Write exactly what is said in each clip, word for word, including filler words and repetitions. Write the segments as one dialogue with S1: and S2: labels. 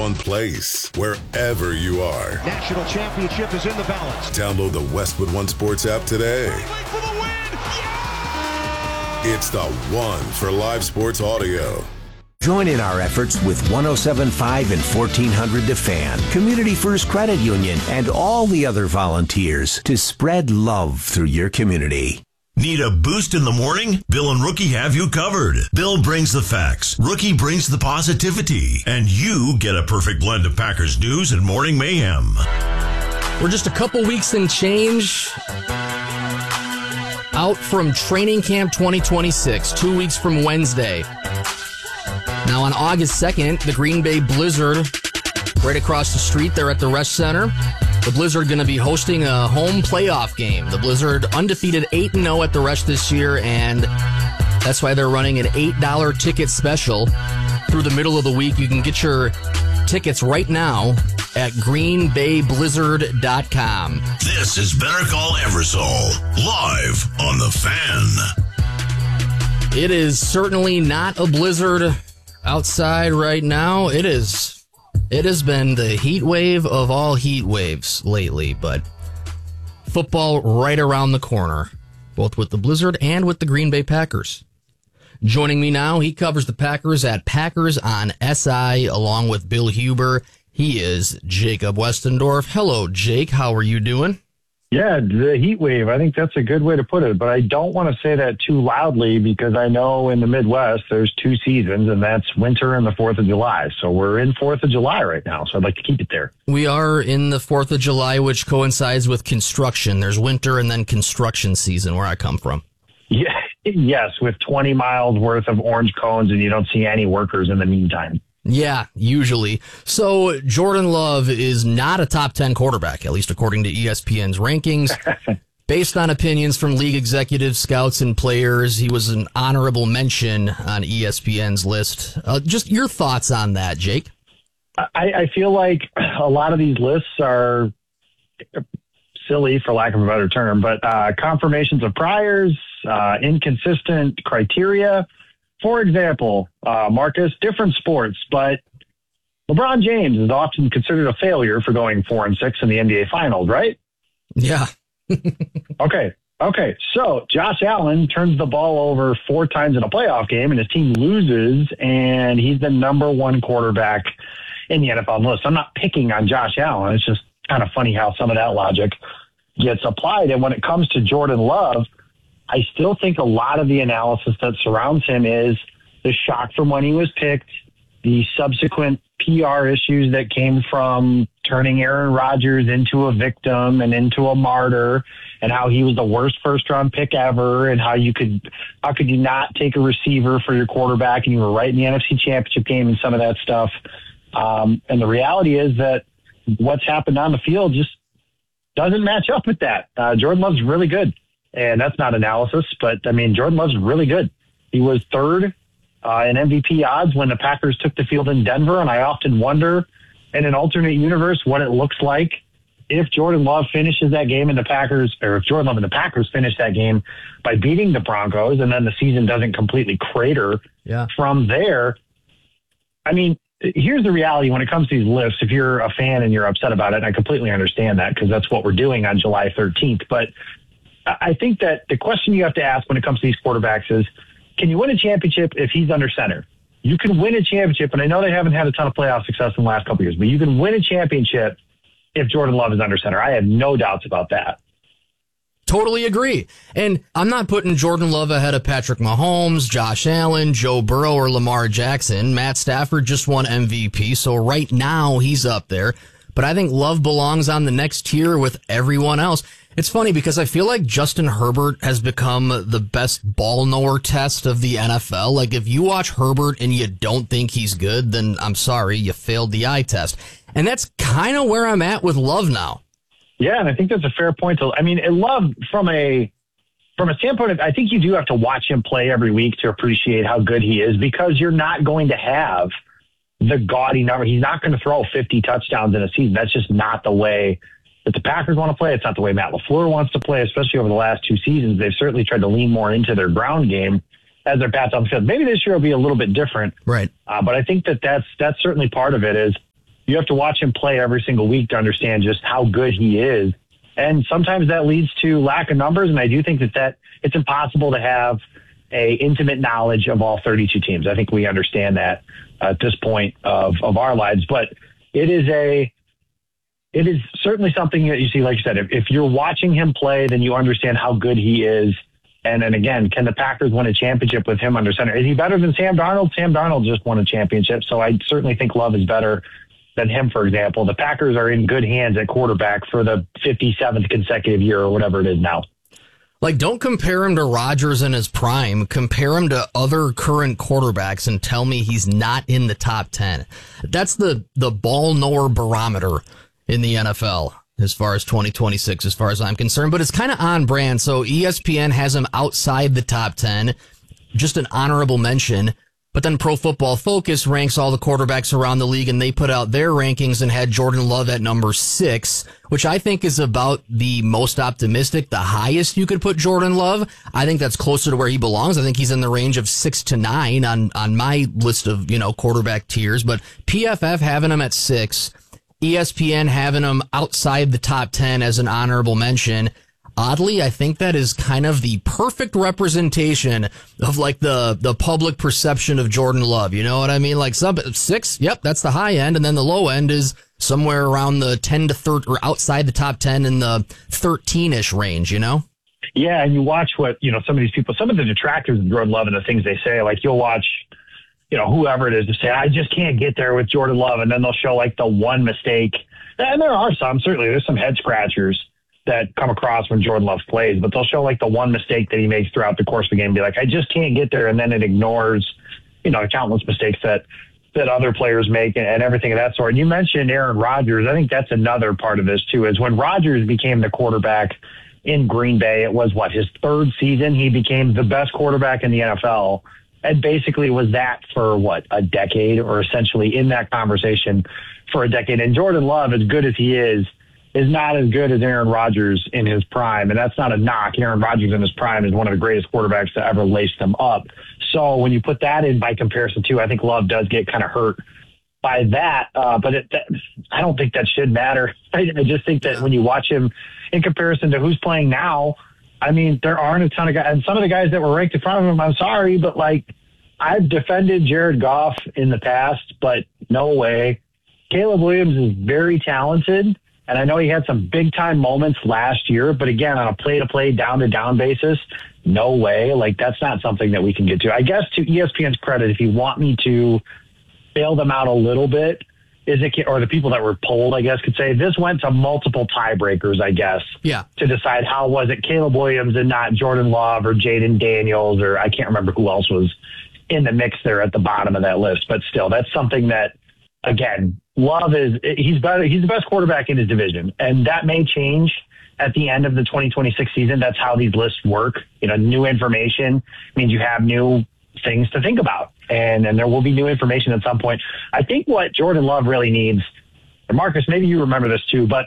S1: one place, wherever you are.
S2: National championship is in the balance.
S1: Download the Westwood One Sports app today.
S2: For the win! Yeah!
S1: It's the one for live sports audio.
S3: Join in our efforts with one oh seven point five and fourteen hundred The Fan, Community First Credit Union, and all the other volunteers to spread love through your community.
S4: Need a boost in the morning? Bill and Rookie have you covered. Bill brings the facts, Rookie brings the positivity, and you get a perfect blend of Packers news and morning mayhem.
S5: We're just a couple weeks and change out from Training Camp twenty twenty-six, two weeks from Wednesday. Now on August second, the Green Bay Blizzard, right across the street there at the Resch Center, the Blizzard going to be hosting a home playoff game. The Blizzard undefeated eight and oh at the Resch this year, and that's why they're running an eight dollar ticket special through the middle of the week. You can get your tickets right now at green bay blizzard dot com.
S4: This is Better Call Eversole, live on The Fan.
S5: It is certainly not a blizzard outside right now. It is... It has been the heat wave of all heat waves lately, but football right around the corner, both with the Blizzard and with the Green Bay Packers. Joining me now, he covers the Packers at Packers on S I, along with Bill Huber. He is Jacob Westendorf. Hello, Jake. How are you doing?
S6: Yeah, the heat wave. I think that's a good way to put it, but I don't want to say that too loudly because I know in the Midwest there's two seasons, and that's winter and the fourth of July. So we're in fourth of July right now, so I'd like to keep it there.
S5: We are in the fourth of July, which coincides with construction. There's winter and then construction season where I come from.
S6: Yeah, yes, with twenty miles worth of orange cones, and you don't see any workers in the meantime.
S5: Yeah, usually. So Jordan Love is not a top ten quarterback, at least according to E S P N's rankings. Based on opinions from league executives, scouts, and players, he was an honorable mention on E S P N's list. Uh, just your thoughts on that, Jake?
S6: I, I feel like a lot of these lists are silly, for lack of a better term, but uh, confirmations of priors, uh, inconsistent criteria. For example, uh, Marcus, different sports, but LeBron James is often considered a failure for going four and six in the N B A Finals, right?
S5: Yeah.
S6: okay. Okay. So Josh Allen turns the ball over four times in a playoff game, and his team loses, and he's the number one quarterback in the N F L list. I'm not picking on Josh Allen. It's just kind of funny how some of that logic gets applied. And when it comes to Jordan Love, I still think a lot of the analysis that surrounds him is the shock from when he was picked, the subsequent P R issues that came from turning Aaron Rodgers into a victim and into a martyr, and how he was the worst first-round pick ever, and how you could, how could you not take a receiver for your quarterback, and you were right in the N F C Championship game and some of that stuff. Um, and the reality is that what's happened on the field just doesn't match up with that. Uh, Jordan Love's really good. And that's not analysis, but, I mean, Jordan Love's really good. He was third uh, in M V P odds when the Packers took the field in Denver, and I often wonder, in an alternate universe, what it looks like if Jordan Love finishes that game and the Packers, or if Jordan Love and the Packers finish that game by beating the Broncos, and then the season doesn't completely crater
S5: yeah.
S6: from there. I mean, here's the reality when it comes to these lists. If you're a fan and you're upset about it, and I completely understand that because that's what we're doing on July thirteenth, but I think that the question you have to ask when it comes to these quarterbacks is, can you win a championship if he's under center? You can win a championship, and I know they haven't had a ton of playoff success in the last couple of years, but you can win a championship if Jordan Love is under center. I have no doubts about that.
S5: Totally agree. And I'm not putting Jordan Love ahead of Patrick Mahomes, Josh Allen, Joe Burrow, or Lamar Jackson. Matt Stafford just won M V P, so right now he's up there. But I think Love belongs on the next tier with everyone else. It's funny because I feel like Justin Herbert has become the best ball knower test of the N F L. Like, if you watch Herbert and you don't think he's good, then I'm sorry, you failed the eye test. And that's kind of where I'm at with Love now.
S6: Yeah, and I think that's a fair point. To, I mean, Love, from a from a standpoint of, I think you do have to watch him play every week to appreciate how good he is, because you're not going to have the gaudy number. He's not going to throw fifty touchdowns in a season. That's just not the way that the Packers want to play. It's not the way Matt LaFleur wants to play, especially over the last two seasons. They've certainly tried to lean more into their ground game as their bats on the field. Maybe this year will be a little bit different.
S5: Right.
S6: Uh, but I think that that's, that's certainly part of it is You have to watch him play every single week to understand just how good he is. And sometimes that leads to lack of numbers. And I do think that, that it's impossible to have a intimate knowledge of all thirty-two teams. I think we understand that at this point of, of our lives, but it is a, it is certainly something that you see, like you said, if, if you're watching him play, then you understand how good he is. And then again, can the Packers win a championship with him under center? Is he better than Sam Darnold? Sam Darnold just won a championship. So I certainly think Love is better than him, for example. The Packers are in good hands at quarterback for the fifty-seventh consecutive year or whatever it is now.
S5: Like, don't compare him to Rodgers in his prime. Compare him to other current quarterbacks and tell me he's not in the top ten. That's the, the ball knower barometer in the N F L as far as twenty twenty-six, as far as I'm concerned. But it's kind of on brand. So E S P N has him outside the top ten, just an honorable mention. But then Pro Football Focus ranks all the quarterbacks around the league, and they put out their rankings and had Jordan Love at number six, which I think is about the most optimistic, the highest you could put Jordan Love. I think that's closer to where he belongs. I think he's in the range of six to nine on, on my list of, you know, quarterback tiers. But P F F having him at six, E S P N having him outside the top ten as an honorable mention. Oddly, I think that is kind of the perfect representation of like the, the public perception of Jordan Love. You know what I mean? Like sub six. Yep. That's the high end. And then the low end is somewhere around the ten to thirty or outside the top ten in the thirteen ish range, you know?
S6: Yeah. And you watch what, you know, some of these people, some of the detractors of Jordan Love and the things they say, like you'll watch, you know, whoever it is to say, I just can't get there with Jordan Love. And then they'll show like the one mistake. And there are some, certainly there's some head scratchers that come across when Jordan Love plays, but they'll show like the one mistake that he makes throughout the course of the game and be like, I just can't get there. And then it ignores, you know, countless mistakes that, that other players make and, and everything of that sort. And you mentioned Aaron Rodgers. I think that's another part of this too, is when Rodgers became the quarterback in Green Bay, it was what, his third season, he became the best quarterback in the N F L. And basically was that for what, a decade, or essentially in that conversation for a decade. And Jordan Love, as good as he is, is not as good as Aaron Rodgers in his prime. And that's not a knock. Aaron Rodgers in his prime is one of the greatest quarterbacks to ever lace them up. So when you put that in by comparison too, I think Love does get kind of hurt by that. Uh, but it, that, I don't think that should matter. I, I just think that when you watch him in comparison to who's playing now, I mean, there aren't a ton of guys. And some of the guys that were ranked in front of him, I'm sorry, but like I've defended Jared Goff in the past, but no way. Caleb Williams is very talented. And I know he had some big-time moments last year, but again, on a play-to-play, down-to-down basis, no way. Like, that's not something that we can get to. I guess to E S P N's credit, if you want me to bail them out a little bit, is it, or the people that were polled, I guess, could say, this went to multiple tiebreakers, I guess,
S5: yeah,
S6: to decide how was it Caleb Williams and not Jordan Love or Jaden Daniels, or I can't remember who else was in the mix there at the bottom of that list. But still, that's something that, again, Love is, he's better. He's the best quarterback in his division. And that may change at the end of the twenty twenty-six season. That's how these lists work. You know, new information means you have new things to think about. And, and there will be new information at some point. I think what Jordan Love really needs, and Marcus, maybe you remember this too, but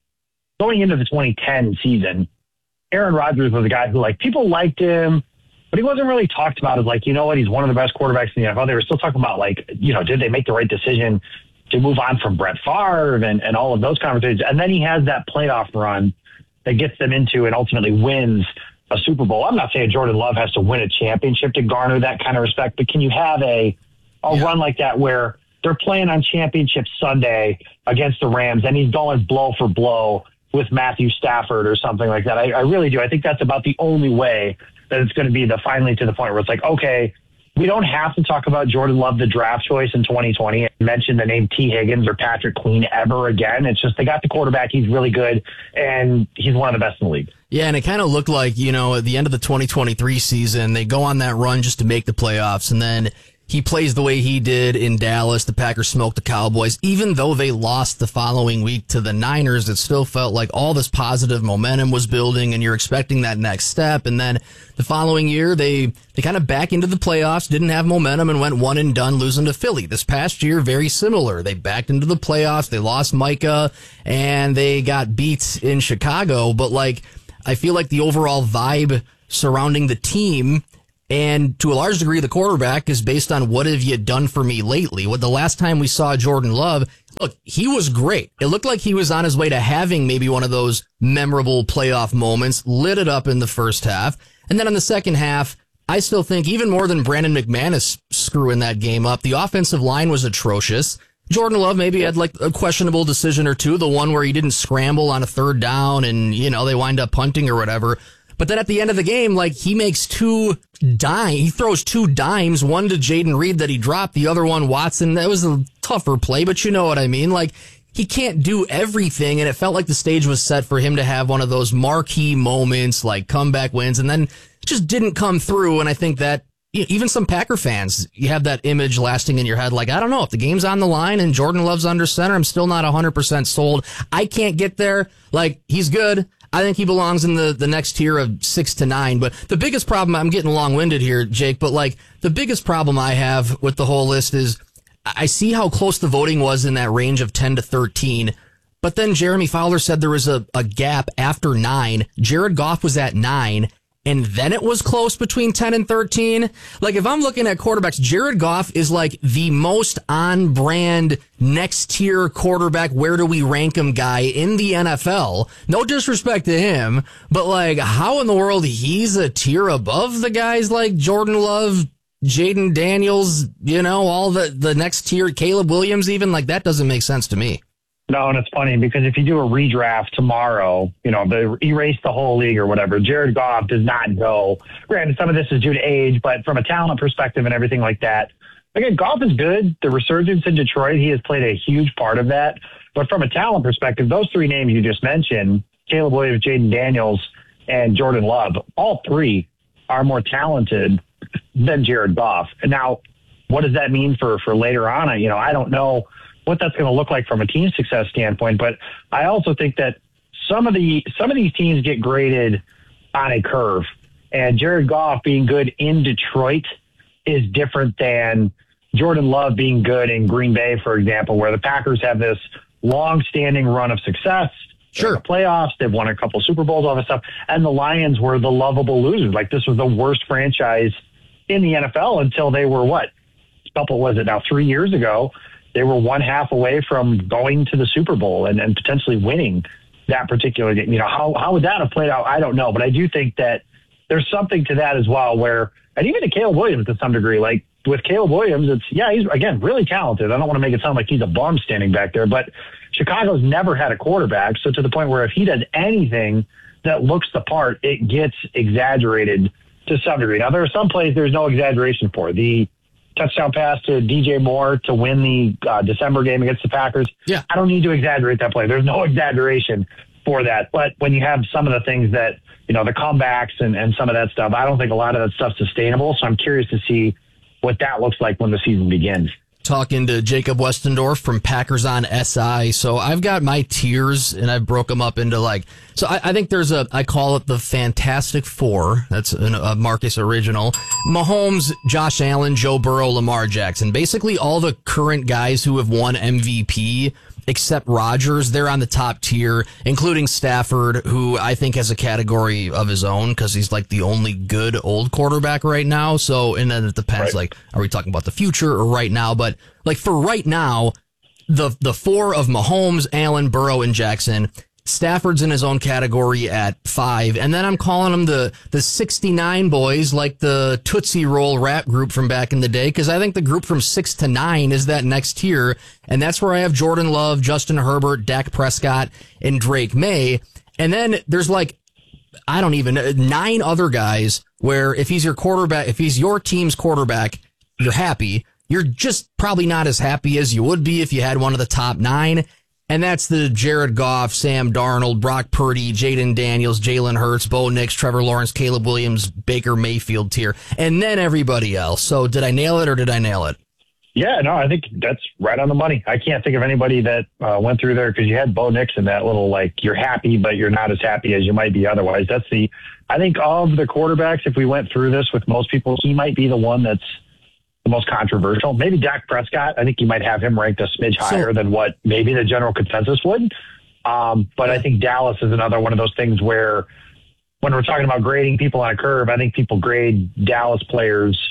S6: going into the twenty ten season, Aaron Rodgers was a guy who, like, people liked him, but he wasn't really talked about as like, you know what, he's one of the best quarterbacks in the N F L. They were still talking about, like, you know, did they make the right decision to move on from Brett Favre and, and all of those conversations. And then he has that playoff run that gets them into and ultimately wins a Super Bowl. I'm not saying Jordan Love has to win a championship to garner that kind of respect, but can you have a, a yeah. run like that where they're playing on championship Sunday against the Rams and he's going blow for blow with Matthew Stafford or something like that? I, I really do. I think that's about the only way that it's going to be the finally to the point where it's like, okay, we don't have to talk about Jordan Love, the draft choice in twenty twenty, and mention the name T. Higgins or Patrick Queen ever again. It's just they got the quarterback. He's really good, and he's one of the best in the league.
S5: Yeah, and it kind of looked like, you know, at the end of the twenty twenty-three season, they go on that run just to make the playoffs, and then he plays the way he did in Dallas. The Packers smoked the Cowboys. Even though they lost the following week to the Niners, it still felt like all this positive momentum was building, and you're expecting that next step. And then the following year, they, they kind of back into the playoffs, didn't have momentum, and went one and done, losing to Philly. This past year, very similar. They backed into the playoffs. They lost Micah, and they got beat in Chicago. But, like, I feel like the overall vibe surrounding the team and to a large degree the quarterback is based on what have you done for me lately. What the last time we saw Jordan Love, look, he was great. It looked like he was on his way to having maybe one of those memorable playoff moments, lit it up in the first half. And then in the second half, I still think even more than Brandon McManus screwing that game up, the offensive line was atrocious. Jordan Love maybe had like a questionable decision or two, the one where he didn't scramble on a third down and, you know, they wind up punting or whatever. But then at the end of the game, like he makes two dime, he throws two dimes, one to Jaden Reed that he dropped, the other one Watson. That was a tougher play, but you know what I mean? Like he can't do everything, and it felt like the stage was set for him to have one of those marquee moments, like comeback wins, and then it just didn't come through. And I think that even some Packer fans, you have that image lasting in your head. Like, I don't know, if the game's on the line and Jordan Love's under center, I'm still not one hundred percent sold. I can't get there. Like, he's good. I think he belongs in the, the next tier of six to nine. But the biggest problem, I'm getting long-winded here, Jake, but like the biggest problem I have with the whole list is I see how close the voting was in that range of ten to thirteen. But then Jeremy Fowler said there was a, a gap after nine. Jared Goff was at nine. And then it was close between ten and thirteen. Like, if I'm looking at quarterbacks, Jared Goff is like the most on-brand, next-tier quarterback, where do we rank him guy in the N F L. No disrespect to him, but like, how in the world he's a tier above the guys like Jordan Love, Jaden Daniels, you know, all the, the next tier, Caleb Williams even? Like, that doesn't make sense to me.
S6: No, and it's funny because if you do a redraft tomorrow, you know, they erase the whole league or whatever, Jared Goff does not go. Granted, some of this is due to age, but from a talent perspective and everything like that, again, Goff is good. The resurgence in Detroit, he has played a huge part of that. But from a talent perspective, those three names you just mentioned, Caleb Williams, Jaden Daniels, and Jordan Love, all three are more talented than Jared Goff. And now, what does that mean for, for later on? I, you know, I don't know what that's going to look like from a team success standpoint. But I also think that some of the some of these teams get graded on a curve, and Jared Goff being good in Detroit is different than Jordan Love being good in Green Bay, for example, where the Packers have this long-standing run of success.
S5: Sure.
S6: In the playoffs, they've won a couple Super Bowls, all this stuff, and the Lions were the lovable losers. Like, this was the worst franchise in the N F L until they were what? A couple was it now? Three years ago. They were one half away from going to the Super Bowl and, and potentially winning that particular game. You know, how, how would that have played out? I don't know. But I do think that there's something to that as well where, and even to Caleb Williams to some degree, like with Caleb Williams, it's, yeah, he's, again, really talented. I don't want to make it sound like he's a bum standing back there, but Chicago's never had a quarterback. So to the point where if he does anything that looks the part, it gets exaggerated to some degree. Now, there are some plays there's no exaggeration for. The touchdown pass to D J Moore to win the uh, December game against the Packers.
S5: Yeah.
S6: I don't need to exaggerate that play. There's no exaggeration for that. But when you have some of the things that, you know, the comebacks and, and some of that stuff, I don't think a lot of that stuff's sustainable. So I'm curious to see what that looks like when the season begins.
S5: Talking to Jacob Westendorf from Packers on S I. So I've got my tiers and I broke them up into like, so I, I think there's a, I call it the Fantastic Four. That's an, a Marcus original. Mahomes, Josh Allen, Joe Burrow, Lamar Jackson. Basically all the current guys who have won M V P except Rodgers, they're on the top tier, including Stafford, who I think has a category of his own because he's like the only good old quarterback right now. So, and then it depends, right. Like, are we talking about the future or right now? But like for right now, the the four of Mahomes, Allen, Burrow, and Jackson, Stafford's in his own category at five. And then I'm calling them the, the sixty-nine boys, like the Tootsie Roll rap group from back in the day, because I think the group from six to nine is that next tier. And that's where I have Jordan Love, Justin Herbert, Dak Prescott, and Drake May. And then there's like, I don't even know, nine other guys where if he's your quarterback, if he's your team's quarterback, you're happy. You're just probably not as happy as you would be if you had one of the top nine. And that's the Jared Goff, Sam Darnold, Brock Purdy, Jaden Daniels, Jalen Hurts, Bo Nix, Trevor Lawrence, Caleb Williams, Baker Mayfield tier, and then everybody else. So did I nail it or did I nail it?
S6: Yeah, no, I think that's right on the money. I can't think of anybody that uh, went through there because you had Bo Nix in that little, like, you're happy, but you're not as happy as you might be otherwise. That's the, I think of the quarterbacks, if we went through this with most people, he might be the one that's the most controversial. Maybe Dak Prescott. I think you might have him ranked a smidge higher so, than what maybe the general consensus would. Um, but I think Dallas is another one of those things where when we're talking about grading people on a curve, I think people grade Dallas players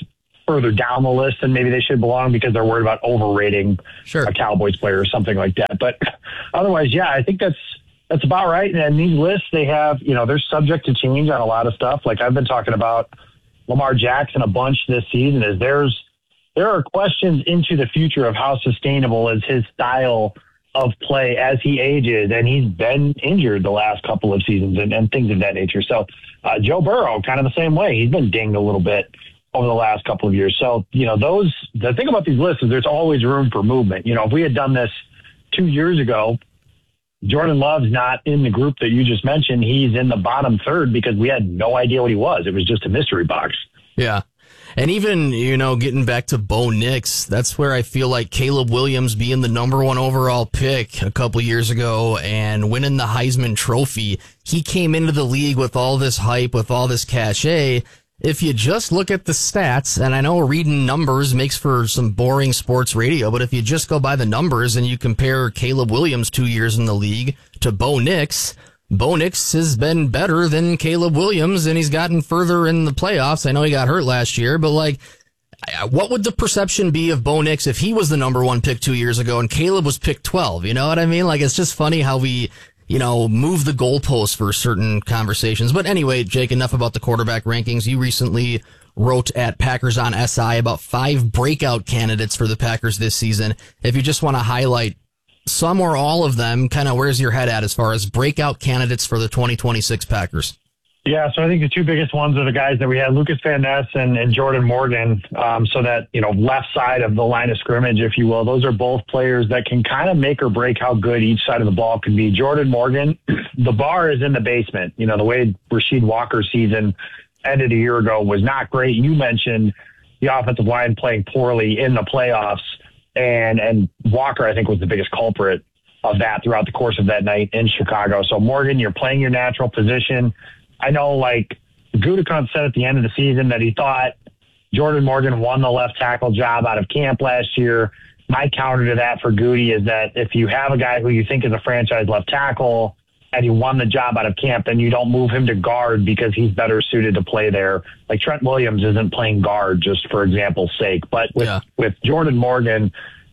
S6: further down the list than maybe they should belong because they're worried about overrating
S5: sure.
S6: a Cowboys player or something like that. But otherwise, yeah, I think that's that's about right. And these lists, they have, you know, they're subject to change on a lot of stuff. Like I've been talking about Lamar Jackson a bunch this season. Is there's there are questions into the future of how sustainable is his style of play as he ages, and he's been injured the last couple of seasons and, and things of that nature. So uh, Joe Burrow, kind of the same way. He's been dinged a little bit over the last couple of years. So, you know, those, the thing about these lists is there's always room for movement. You know, if we had done this two years ago, Jordan Love's not in the group that you just mentioned. He's in the bottom third because we had no idea what he was. It was just a mystery box.
S5: Yeah. And even, you know, getting back to Bo Nix, that's where I feel like Caleb Williams being the number one overall pick a couple years ago and winning the Heisman Trophy, he came into the league with all this hype, with all this cachet. If you just look at the stats, and I know reading numbers makes for some boring sports radio, but if you just go by the numbers and you compare Caleb Williams two years in the league to Bo Nix, Bo Nix has been better than Caleb Williams, and he's gotten further in the playoffs. I know he got hurt last year, but like, what would the perception be of Bo Nix if he was the number one pick two years ago and Caleb was picked twelve? You know what I mean? Like, it's just funny how we, you know, move the goalposts for certain conversations. But anyway, Jake, enough about the quarterback rankings. You recently wrote at Packers on S I about five breakout candidates for the Packers this season. If you just want to highlight some or all of them, kind of where's your head at as far as breakout candidates for the twenty twenty-six Packers?
S6: Yeah, so I think the two biggest ones are the guys that we had, Lucas Van Ness and, and Jordan Morgan. Um, so that, you know, left side of the line of scrimmage, if you will, those are both players that can kind of make or break how good each side of the ball can be. Jordan Morgan, the bar is in the basement. You know, the way Rasheed Walker's season ended a year ago was not great. You mentioned the offensive line playing poorly in the playoffs. And and Walker, I think, was the biggest culprit of that throughout the course of that night in Chicago. So, Morgan, you're playing your natural position. I know, like, Gutekunst said at the end of the season that he thought Jordan Morgan won the left tackle job out of camp last year. My counter to that for Goody is that if you have a guy who you think is a franchise left tackle and he won the job out of camp, then you don't move him to guard because he's better suited to play there. Like Trent Williams isn't playing guard just for example's sake. But with, yeah. with Jordan Morgan,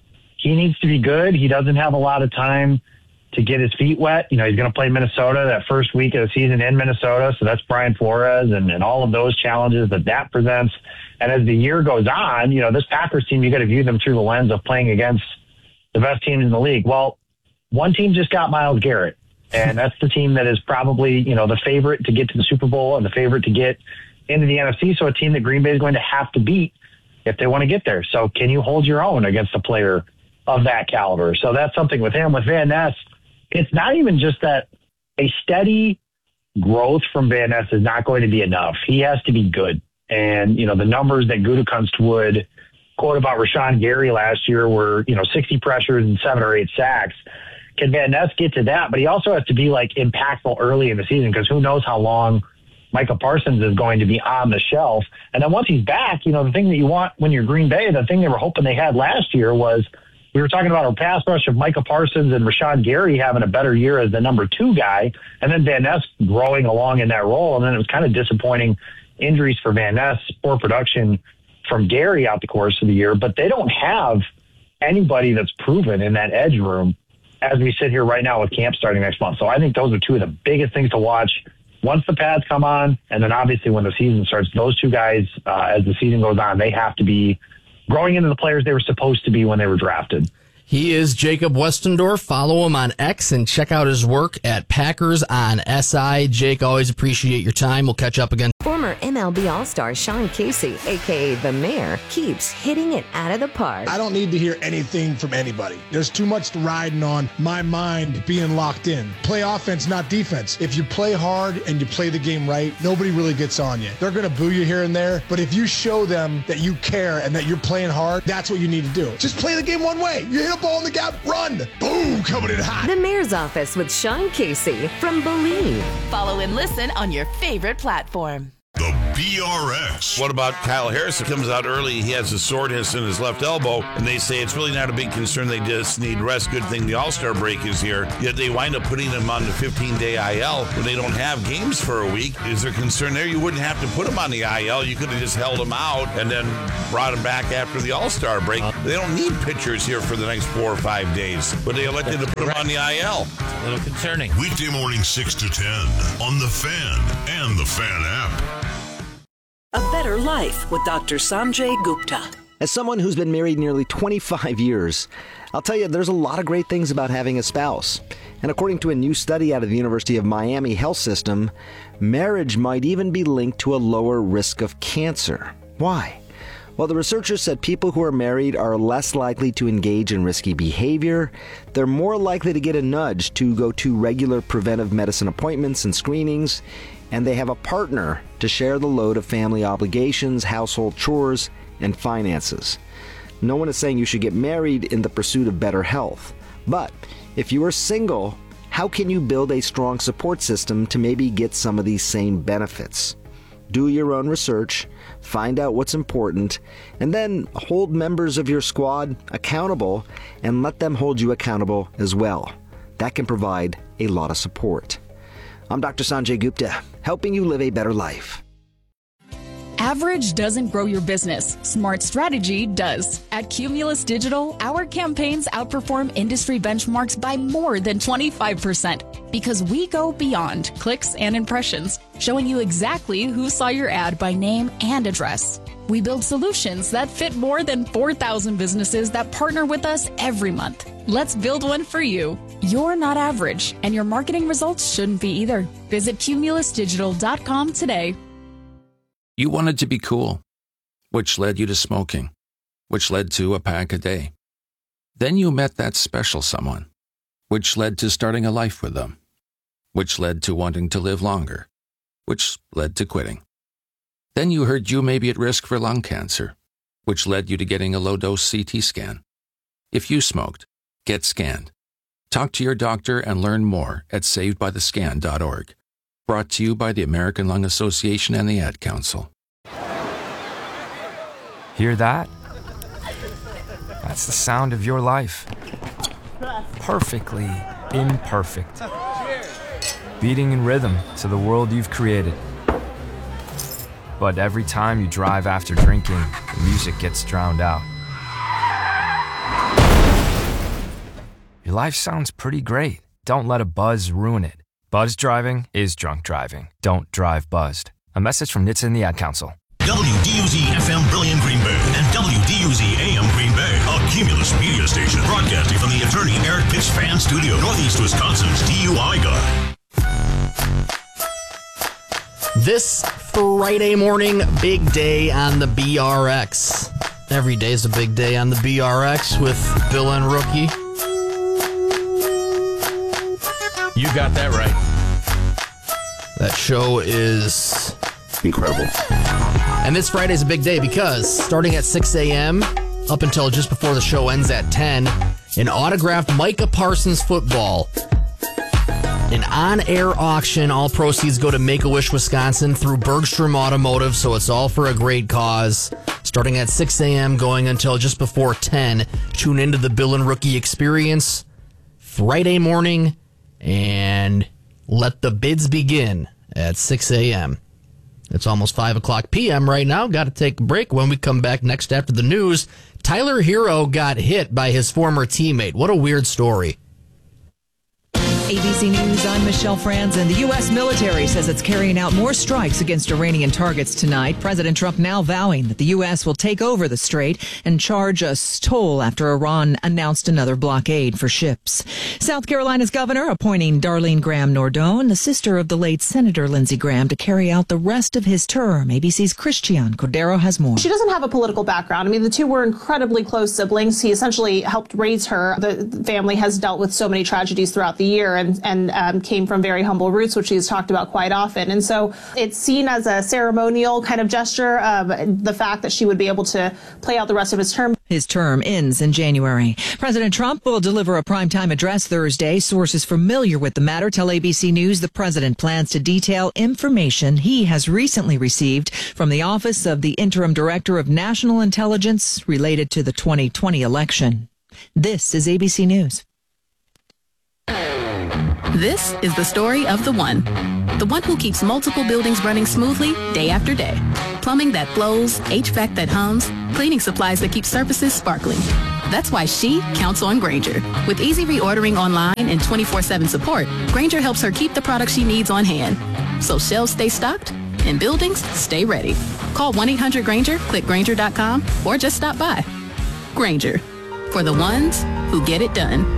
S6: he needs to be good. He doesn't have a lot of time to get his feet wet. You know, he's going to play Minnesota that first week of the season in Minnesota. So that's Brian Flores and, and all of those challenges that that presents. And as the year goes on, you know, this Packers team, you got to view them through the lens of playing against the best teams in the league. Well, one team just got Myles Garrett. And that's the team that is probably, you know, the favorite to get to the Super Bowl and the favorite to get into the N F C. So a team that Green Bay is going to have to beat if they want to get there. So can you hold your own against a player of that caliber? So that's something with him. With Van Ness, it's not even just that a steady growth from Van Ness is not going to be enough. He has to be good. And, you know, the numbers that Gutekunst would quote about Rashawn Gary last year were, you know, sixty pressures and seven or eight sacks. Can Van Ness get to that? But he also has to be, like, impactful early in the season because who knows how long Micah Parsons is going to be on the shelf. And then once he's back, you know, the thing that you want when you're Green Bay, the thing they were hoping they had last year was we were talking about a pass rush of Micah Parsons and Rashawn Gary having a better year as the number two guy, and then Van Ness growing along in that role. And then it was kind of disappointing injuries for Van Ness, poor production from Gary out the course of the year. But they don't have anybody that's proven in that edge room as we sit here right now with camp starting next month. So I think those are two of the biggest things to watch once the pads come on. And then obviously when the season starts, those two guys, uh, as the season goes on, they have to be growing into the players they were supposed to be when they were drafted.
S5: He is Jacob Westendorf. Follow him on X and check out his work at Packers on S I. Jake, always appreciate your time. We'll catch up again.
S7: Former M L B All-Star Sean Casey, a k a. The Mayor, keeps hitting it out of the park.
S8: I don't need to hear anything from anybody. There's too much riding on my mind being locked in. Play offense, not defense. If you play hard and you play the game right, nobody really gets on you. They're going to boo you here and there, but if you show them that you care and that you're playing hard, that's what you need to do. Just play the game one way. You hit a ball in the gap, run. Boom, coming in hot.
S7: The Mayor's Office with Sean Casey from Believe.
S9: Follow and listen on your favorite platform.
S4: The B R X.
S9: What about Kyle Harris? It comes out early. He has a soreness in his left elbow, and they say it's really not a big concern. They just need rest. Good thing the All-Star break is here. Yet they wind up putting him on the fifteen-day I L when they don't have games for a week. Is there concern there? You wouldn't have to put him on the I L. You could have just held him out and then brought him back after the All-Star break. They don't need pitchers here for the next four or five days, but they elected to put him on the I L.
S10: A little concerning.
S4: Weekday morning six to ten on The Fan and The Fan app.
S11: A Better Life with Doctor Sanjay Gupta.
S12: As someone who's been married nearly twenty-five years, I'll tell you there's a lot of great things about having a spouse. And according to a new study out of the University of Miami Health System, marriage might even be linked to a lower risk of cancer. Why? Well, the researchers said people who are married are less likely to engage in risky behavior, they're more likely to get a nudge to go to regular preventive medicine appointments and screenings, and they have a partner to share the load of family obligations, household chores, and finances. No one is saying you should get married in the pursuit of better health. But if you are single, how can you build a strong support system to maybe get some of these same benefits? Do your own research, find out what's important, and then hold members of your squad accountable and let them hold you accountable as well. That can provide a lot of support. I'm Doctor Sanjay Gupta, helping you live a better life.
S13: Average doesn't grow your business. Smart strategy does. At Cumulus Digital, our campaigns outperform industry benchmarks by more than twenty-five percent because we go beyond clicks and impressions, showing you exactly who saw your ad by name and address. We build solutions that fit more than four thousand businesses that partner with us every month. Let's build one for you. You're not average, and your marketing results shouldn't be either. Visit cumulus digital dot com today.
S14: You wanted to be cool, which led you to smoking, which led to a pack a day. Then you met that special someone, which led to starting a life with them, which led to wanting to live longer, which led to quitting. Then you heard you may be at risk for lung cancer, which led you to getting a low-dose C T scan. If you smoked, get scanned. Talk to your doctor and learn more at saved by the scan dot org. Brought to you by the American Lung Association and the Ad Council.
S15: Hear that? That's the sound of your life. Perfectly imperfect. Beating in rhythm to the world you've created. But every time you drive after drinking, the music gets drowned out. Your life sounds pretty great. Don't let a buzz ruin it. Buzz driving is drunk driving. Don't drive buzzed. A message from N H T S A and the Ad Council.
S4: W D U Z F M Brilliant Green Bay and W D U Z A M Green Bay, a Cumulus media station broadcasting from the attorney Eric Pitts Fan Studio, Northeast Wisconsin's D U I guy.
S5: This Friday morning, big day on the B R X. Every day is a big day on the B R X with Bill and Rookie.
S10: You got that right.
S5: That show is
S1: incredible.
S5: And this Friday is a big day because starting at six a.m. up until just before the show ends at ten, an autographed Micah Parsons football. An on-air auction. All proceeds go to Make-A-Wish, Wisconsin through Bergstrom Automotive, so it's all for a great cause. Starting at six a.m. going until just before ten. Tune into the Bill and Rookie Experience Friday morning and let the bids begin at six a.m. It's almost five o'clock p.m. right now. Got to take a break. When we come back next after the news, Tyler Hero got hit by his former teammate. What a weird story.
S16: A B C News, I'm Michelle Franzen. The U S military says it's carrying out more strikes against Iranian targets tonight. President Trump now vowing that the U S will take over the strait and charge a toll after Iran announced another blockade for ships. South Carolina's governor appointing Darlene Graham Nordone, the sister of the late Senator Lindsey Graham, to carry out the rest of his term. A B C's Christian Cordero has more.
S17: She doesn't have a political background. I mean, the two were incredibly close siblings. He essentially helped raise her. The family has dealt with so many tragedies throughout the years. mother and, and um, came from very humble roots, which she's talked about quite often. And so it's seen as a ceremonial kind of gesture, um, the fact that she would be able to play out the rest of his term.
S16: His term ends in January. President Trump will deliver a primetime address Thursday. Sources familiar with the matter tell A B C News the president plans to detail information he has recently received from the Office of the Interim Director of National Intelligence related to the twenty twenty election. This is A B C News.
S18: This is the story of the one. The one who keeps multiple buildings running smoothly day after day. Plumbing that flows, H V A C that hums, cleaning supplies that keep surfaces sparkling. That's why she counts on Grainger. With easy reordering online and twenty-four seven support, Grainger helps her keep the products she needs on hand. So shelves stay stocked and buildings stay ready. Call one eight hundred Grainger, click Grainger dot com, or just stop by. Grainger, for the ones who get it done.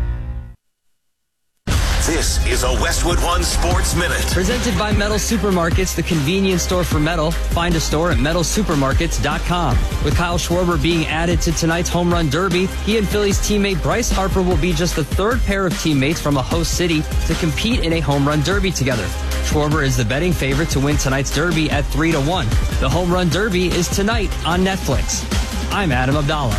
S4: This is a Westwood One Sports Minute.
S19: Presented by Metal Supermarkets, the convenience store for metal. Find a store at metal supermarkets dot com. With Kyle Schwarber being added to tonight's Home Run Derby, he and Phillies teammate Bryce Harper will be just the third pair of teammates from a host city to compete in a Home Run Derby together. Schwarber is the betting favorite to win tonight's Derby at three to one. The Home Run Derby is tonight on Netflix. I'm Adam Abdallah.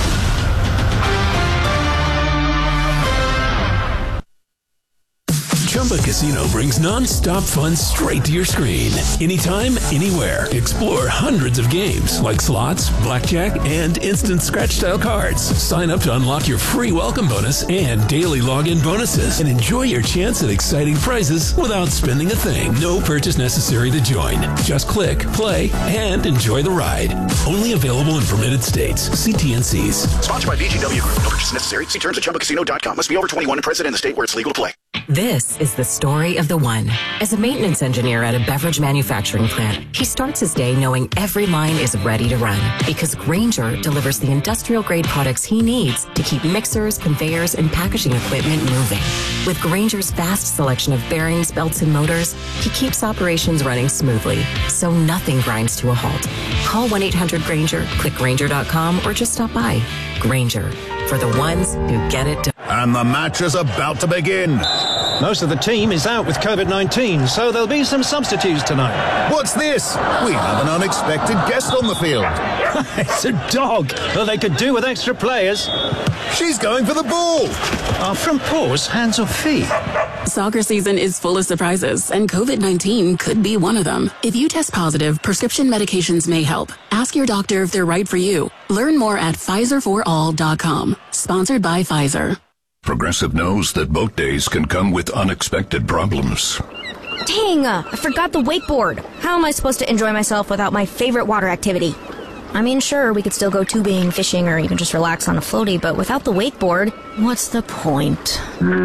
S20: Chumba Casino brings non-stop fun straight to your screen. Anytime, anywhere. Explore hundreds of games like slots, blackjack, and instant scratch-style cards. Sign up to unlock your free welcome bonus and daily login bonuses. And enjoy your chance at exciting prizes without spending a thing. No purchase necessary to join. Just click, play, and enjoy the ride. Only available in permitted states. See T N Cs.
S21: Sponsored by B G W Group. No purchase necessary. See terms at chumba casino dot com. Must be over twenty-one and present in the state where it's legal to play.
S7: This is the story of the one. As a maintenance engineer at a beverage manufacturing plant, he starts his day knowing every line is ready to run because Grainger delivers the industrial-grade products he needs to keep mixers, conveyors, and packaging equipment moving. With Grainger's vast selection of bearings, belts, and motors, he keeps operations running smoothly, so nothing grinds to a halt. Call one eight hundred Grainger, click Grainger dot com, or just stop by. Grainger, for the ones who get it done.
S22: And the match is about to begin.
S23: Most of the team is out with COVID nineteen, so there'll be some substitutes tonight.
S22: What's this? We have an unexpected guest on the field.
S23: It's a dog. Well, they could do with extra players.
S22: She's going for the ball.
S23: Are from paws, hands, or feet?
S18: Soccer season is full of surprises, and COVID nineteen could be one of them. If you test positive, prescription medications may help. Ask your doctor if they're right for you. Learn more at Pfizer for all dot com. Sponsored by Pfizer.
S4: Progressive knows that boat days can come with unexpected problems.
S24: Dang, uh, I forgot the wakeboard. How am I supposed to enjoy myself without my favorite water activity? I mean, sure, we could still go tubing, fishing, or even just relax on a floaty, but without the wakeboard, what's the point?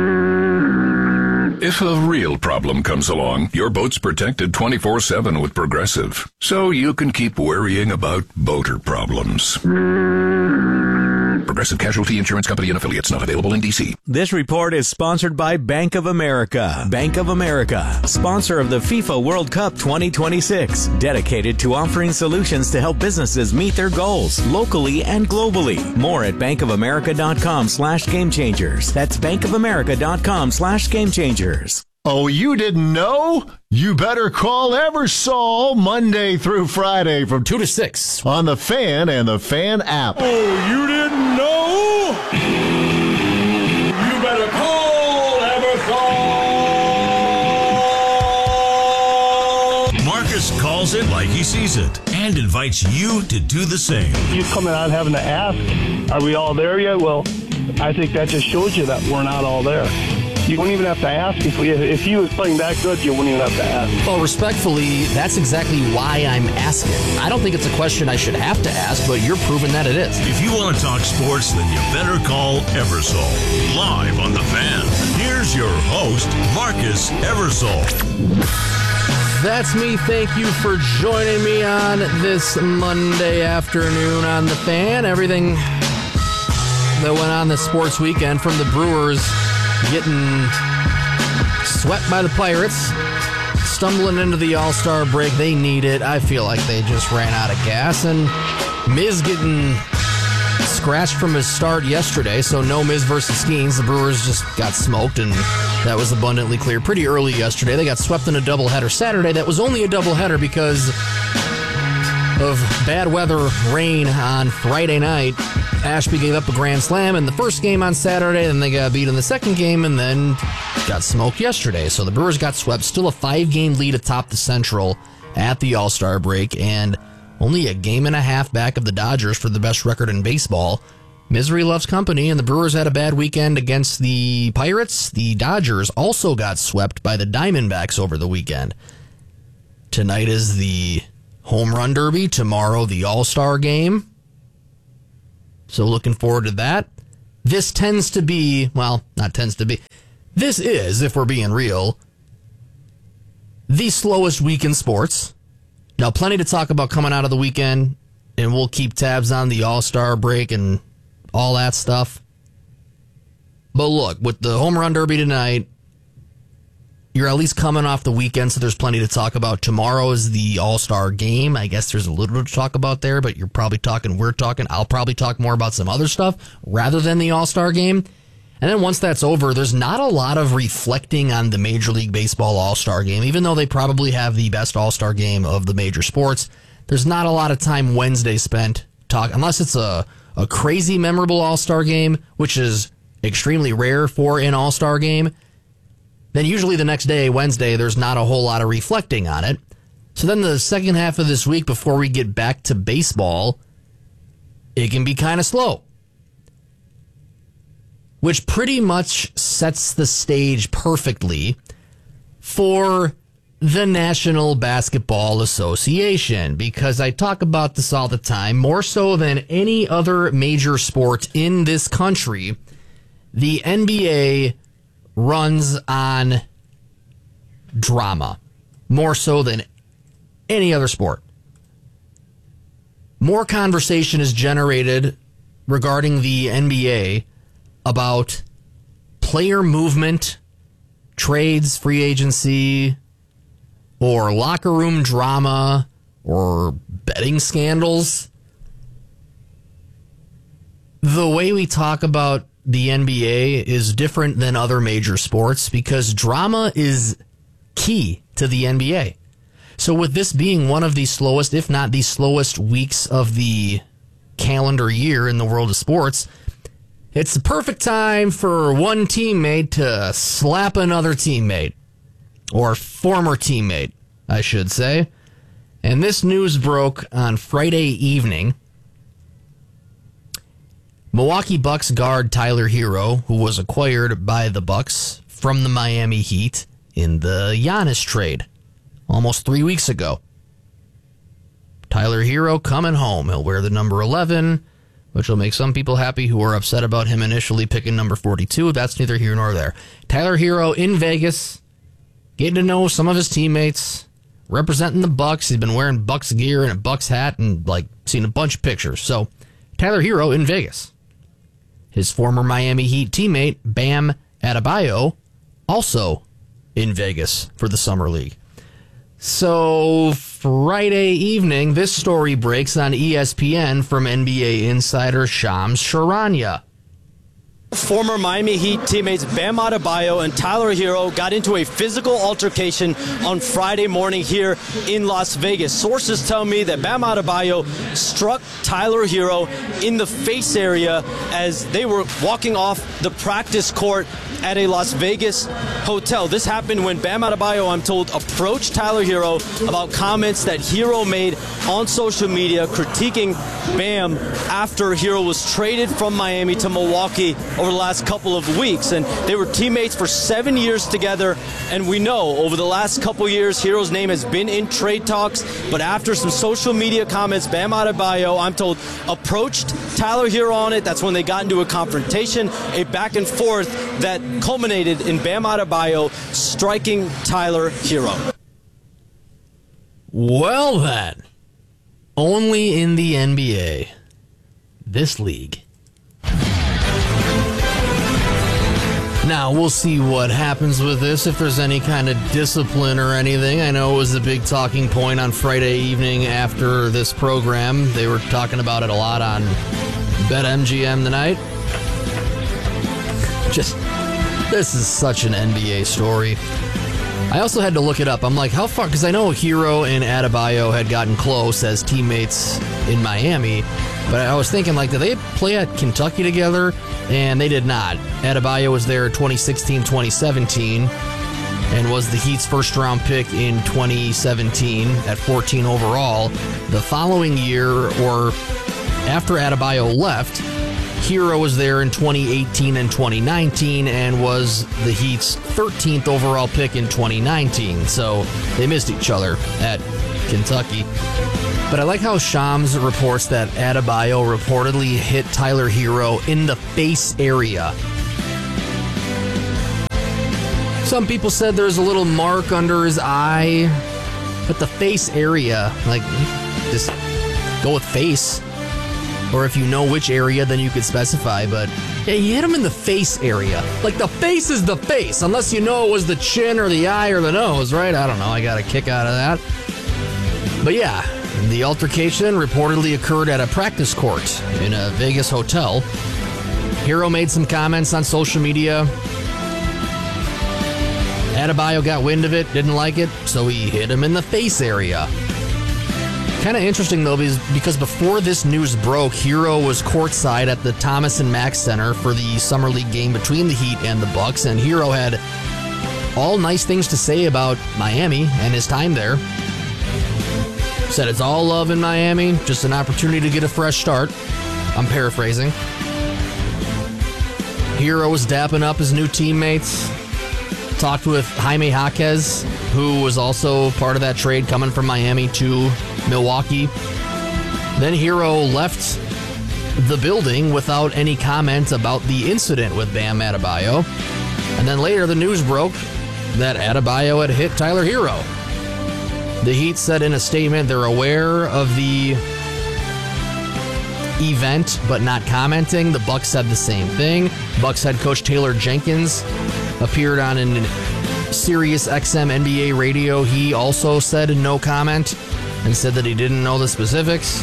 S4: If a real problem comes along, your boat's protected twenty-four seven with Progressive, so you can keep worrying about boater problems. Progressive Casualty Insurance Company and affiliates, not available in D C.
S25: This report is sponsored by Bank of America. Bank of America, sponsor of the FIFA World Cup twenty twenty-six, dedicated to offering solutions to help businesses meet their goals locally and globally. More at bankofamerica.com slash game changers. That's bankofamerica.com slash game changers.
S22: Oh, you didn't know? You better call Eversol Monday through Friday from two to six on the Fan and the Fan app.
S2: Oh, you didn't know? You better call Eversol.
S4: Marcus calls it like he sees it and invites you to do the same.
S26: You coming out having to ask, are we all there yet? Well, I think that just shows you that we're not all there. You wouldn't even have to ask. If we, if he was playing that good, you wouldn't even have to ask.
S5: Well, respectfully, that's exactly why I'm asking. I don't think it's a question I should have to ask, but you're proving that it is.
S4: If you want to talk sports, then you better call Eversol. Live on The Fan. Here's your host, Marcus Eversol.
S5: That's me. Thank you for joining me on this Monday afternoon on The Fan. Everything that went on this sports weekend, from the Brewers getting swept by the Pirates, stumbling into the All-Star break. They need it. I feel like they just ran out of gas. And Miz getting scratched from his start yesterday, so no Miz versus Skeens. The Brewers just got smoked, and that was abundantly clear pretty early yesterday. They got swept in a doubleheader Saturday. That was only a doubleheader because of bad weather, rain on Friday night. Ashby gave up a grand slam in the first game on Saturday, then they got beat in the second game, and then got smoked yesterday. So the Brewers got swept. Still a five-game lead atop the Central at the All-Star break, and only a game and a half back of the Dodgers for the best record in baseball. Misery loves company, and the Brewers had a bad weekend against the Pirates. The Dodgers also got swept by the Diamondbacks over the weekend. Tonight is the Home Run Derby. Tomorrow, the All-Star game. So looking forward to that. This tends to be, well, not tends to be, this is, if we're being real, the slowest week in sports. Now, plenty to talk about coming out of the weekend, and we'll keep tabs on the All-Star break and all that stuff. But look, with the Home Run Derby tonight, you're at least coming off the weekend, so there's plenty to talk about. Tomorrow is the All-Star game. I guess there's a little bit to talk about there, but you're probably talking, we're talking, I'll probably talk more about some other stuff rather than the All-Star game. And then once that's over, there's not a lot of reflecting on the Major League Baseball All-Star game. Even though they probably have the best All-Star game of the major sports, there's not a lot of time Wednesday spent talk, unless it's a, a crazy memorable All-Star game, which is extremely rare for an All-Star game. Then usually the next day, Wednesday, there's not a whole lot of reflecting on it. So then the second half of this week, before we get back to baseball, it can be kind of slow. Which pretty much sets the stage perfectly for the National Basketball Association, because I talk about this all the time, more so than any other major sport in this country. The N B A runs on drama, more so than any other sport. More conversation is generated regarding the N B A about player movement, trades, free agency, or locker room drama, or betting scandals. The way we talk about the N B A is different than other major sports because drama is key to the N B A. So with this being one of the slowest, if not the slowest weeks of the calendar year in the world of sports, it's the perfect time for one teammate to slap another teammate, or former teammate, I should say. And this news broke on Friday evening. Milwaukee Bucks guard Tyler Hero, who was acquired by the Bucks from the Miami Heat in the Giannis trade almost three weeks ago. Tyler Hero coming home. He'll wear the number eleven, which will make some people happy who were upset about him initially picking number forty-two. That's neither here nor there. Tyler Hero in Vegas, getting to know some of his teammates, representing the Bucks. He's been wearing Bucks gear and a Bucks hat and like seen a bunch of pictures. So Tyler Hero in Vegas. His former Miami Heat teammate, Bam Adebayo, also in Vegas for the Summer League. So Friday evening, this story breaks on E S P N from N B A insider Shams Charania.
S3: Former Miami Heat teammates Bam Adebayo and Tyler Hero got into a physical altercation on Friday morning here in Las Vegas. Sources tell me that Bam Adebayo struck Tyler Hero in the face area as they were walking off the practice court at a Las Vegas hotel. This happened when Bam Adebayo, I'm told, approached Tyler Hero about comments that Hero made on social media critiquing Bam after Hero was traded from Miami to Milwaukee over the last couple of weeks. And they were teammates for seven years together. And we know over the last couple years, Hero's name has been in trade talks. But after some social media comments, Bam Adebayo, I'm told, approached Tyler Hero on it. That's when they got into a confrontation, a back and forth that culminated in Bam Adebayo striking Tyler Hero.
S5: Well then, only in the N B A, this league. Now, we'll see what happens with this, if there's any kind of discipline or anything. I know it was a big talking point on Friday evening after this program. They were talking about it a lot on BetMGM tonight. Just, this is such an N B A story. I also had to look it up. I'm like, how far? Because I know Hero and Adebayo had gotten close as teammates in Miami, but I was thinking, like, did they play at Kentucky together? And they did not. Adebayo was there twenty sixteen twenty seventeen and was the Heat's first-round pick in twenty seventeen at fourteen overall. The following year, or after Adebayo left, Hero was there in twenty eighteen and twenty nineteen and was the Heat's thirteenth overall pick in twenty nineteen. So they missed each other at Kentucky. But I like how Shams reports that Adebayo reportedly hit Tyler Hero in the face area. Some people said there's a little mark under his eye, but the face area, like, just go with face. Or if you know which area, then you could specify. But yeah, you hit him in the face area. Like, the face is the face, unless you know it was the chin or the eye or the nose, right? I don't know. I got a kick out of that. But yeah, the altercation reportedly occurred at a practice court in a Vegas hotel. Hero made some comments on social media. Adebayo got wind of it, didn't like it, so he hit him in the face area. Kind of interesting, though, because before this news broke, Hero was courtside at the Thomas and Mack Center for the Summer League game between the Heat and the Bucks, and Hero had all nice things to say about Miami and his time there. Said it's all love in Miami, just an opportunity to get a fresh start. I'm paraphrasing. Hero was dapping up his new teammates. Talked with Jaime Jaquez, who was also part of that trade coming from Miami to Milwaukee. Then Hero left the building without any comment about the incident with Bam Adebayo. And then later the news broke that Adebayo had hit Tyler Hero. The Heat said in a statement they're aware of the event but not commenting. The Bucks said the same thing. Bucks head coach Taylor Jenkins appeared on an Sirius X M N B A radio. He also said no comment and said that he didn't know the specifics.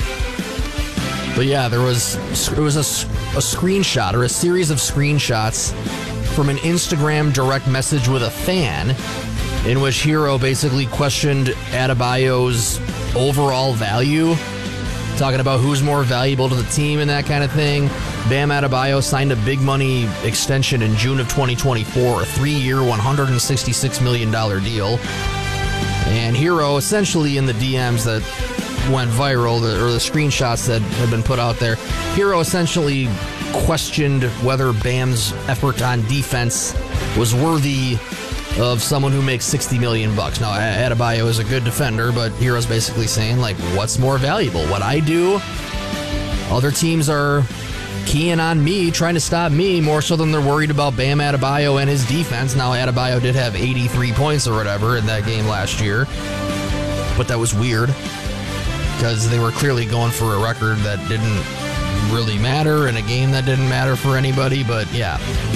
S5: But yeah, there was it was a, a screenshot or a series of screenshots from an Instagram direct message with a fan in which Hero basically questioned Adebayo's overall value, talking about who's more valuable to the team and that kind of thing. Bam Adebayo signed a big money extension in June of twenty twenty-four, a three-year, one hundred sixty-six million dollars deal. And Hero, essentially in the D Ms that went viral, or the screenshots that have been put out there, Hero essentially questioned whether Bam's effort on defense was worthy of someone who makes sixty million bucks. Now, Adebayo is a good defender, but Hero's basically saying, like, what's more valuable? What I do? Other teams are keying on me, trying to stop me, more so than they're worried about Bam Adebayo and his defense. Now, Adebayo did have eighty-three points or whatever in that game last year, but that was weird because they were clearly going for a record that didn't really matter in a game that didn't matter for anybody. But yeah,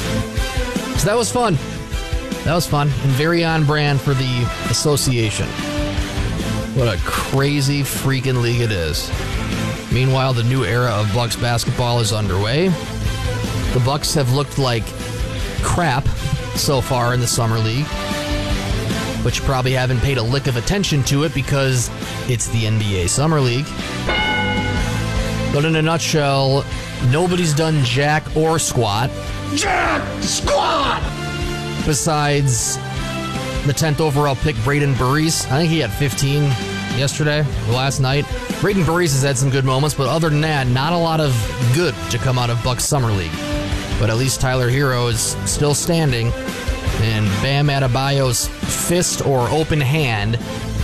S5: so that was fun. That was fun and very on brand for the association. What a crazy freaking league it is. Meanwhile, the new era of Bucks basketball is underway. The Bucks have looked like crap so far in the Summer League, but you probably haven't paid a lick of attention to it because it's the N B A Summer League. But in a nutshell, nobody's done jack or squat. Jack! Squat! Besides the tenth overall pick, Braden Burries. I think he had fifteen yesterday, or last night. Braden Burries has had some good moments, but other than that, not a lot of good to come out of Bucks Summer League. But at least Tyler Hero is still standing, and Bam Adebayo's fist or open hand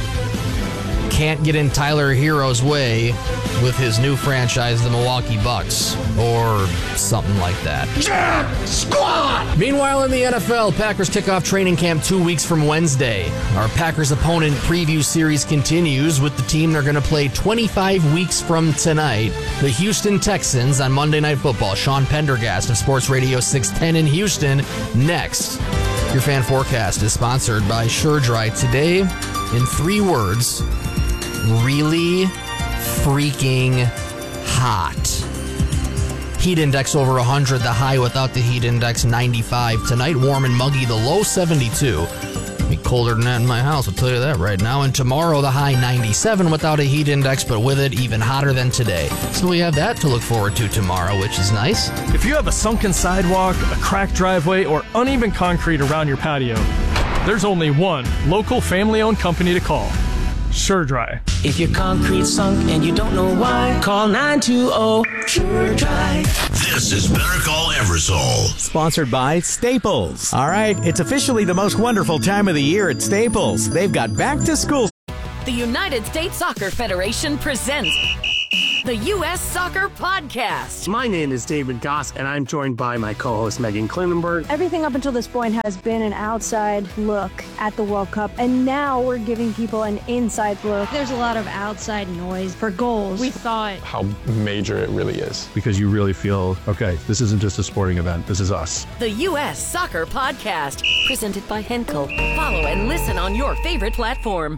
S5: can't get in Tyler Hero's way with his new franchise, the Milwaukee Bucks, or something like that. Jack Squad! Meanwhile, in the N F L, Packers kick off training camp two weeks from Wednesday. Our Packers opponent preview series continues with the team they're going to play twenty-five weeks from tonight, the Houston Texans, on Monday Night Football. Sean Pendergast of Sports Radio six ten in Houston next. Your fan forecast is sponsored by SureDry. Today, in three words, really freaking hot. Heat index over one hundred, the high without the heat index ninety-five. Tonight, warm and muggy, the low seventy-two. Be colder than that in my house, I'll tell you that right now. And tomorrow, the high ninety-seven without a heat index, but with it, even hotter than today. So we have that to look forward to tomorrow, which is nice.
S6: If you have a sunken sidewalk, a cracked driveway, or uneven concrete around your patio, there's only one local family-owned company to call. SureDry.
S8: If your concrete's sunk and you don't know why, call nine two zero SureDry.
S4: This is Better Call Eversole.
S25: Sponsored by Staples. All right, it's officially the most wonderful time of the year at Staples. They've got back to school.
S9: The United States Soccer Federation presents the U S Soccer Podcast.
S11: My name is David Goss, and I'm joined by my co-host Megan Klinenberg.
S12: Everything up until this point has been an outside look at the World Cup, and now we're giving people an inside look. There's a lot of outside noise for goals. We thought
S13: how major it really is, because you really feel, okay, this isn't just a sporting event, this is us.
S9: The U S Soccer Podcast, presented by Henkel. Follow and listen on your favorite platform.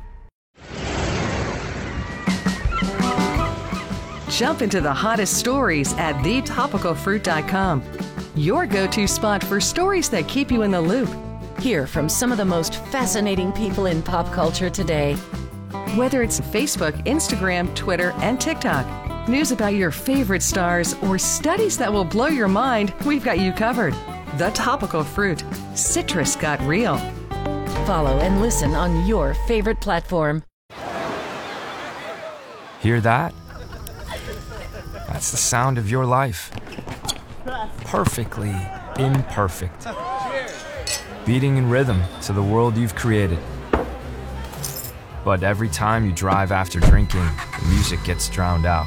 S27: Jump into the hottest stories at the topical fruit dot com. Your go-to spot for stories that keep you in the loop.
S9: Hear from some of the most fascinating people in pop culture today.
S27: Whether it's Facebook, Instagram, Twitter, and TikTok, news about your favorite stars, or studies that will blow your mind, we've got you covered. The Topical Fruit. Citrus got real.
S9: Follow and listen on your favorite platform.
S15: Hear that? That's the sound of your life. Perfectly imperfect. Beating in rhythm to the world you've created. But every time you drive after drinking, the music gets drowned out.